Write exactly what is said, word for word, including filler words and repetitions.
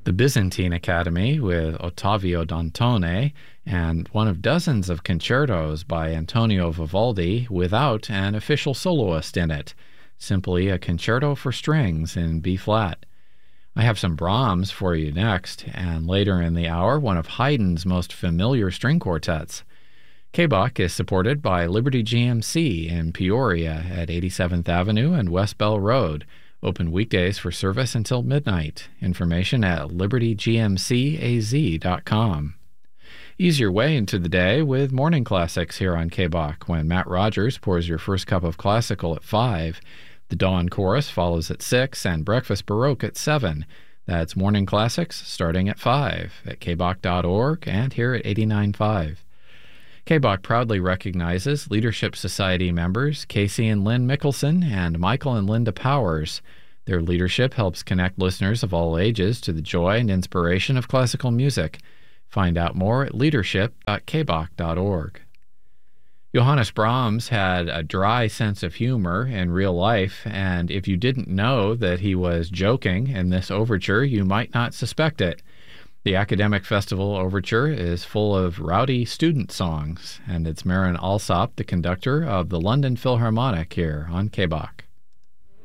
The Byzantine Academy with Ottavio Dantone, and one of dozens of concertos by Antonio Vivaldi without an official soloist in it, simply a concerto for strings in B-flat. I have some Brahms for you next, and later in the hour, one of Haydn's most familiar string quartets. K B O C is supported by Liberty G M C in Peoria at eighty-seventh Avenue and West Bell Road. Open weekdays for service until midnight. Information at liberty g m c a z dot com. Ease your way into the day with Morning Classics here on K B O C when Matt Rogers pours your first cup of classical at five. The Dawn Chorus follows at six and Breakfast Baroque at seven. That's Morning Classics starting at five at k b o c dot org and here at eighty-nine point five. K B O C proudly recognizes Leadership Society members Casey and Lynn Mickelson and Michael and Linda Powers. Their leadership helps connect listeners of all ages to the joy and inspiration of classical music. Find out more at leadership dot k b o c dot org. Johannes Brahms had a dry sense of humor in real life, and if you didn't know that he was joking in this overture, you might not suspect it. The Academic Festival Overture is full of rowdy student songs, and it's Marin Alsop, the conductor of the London Philharmonic, here on K B O C.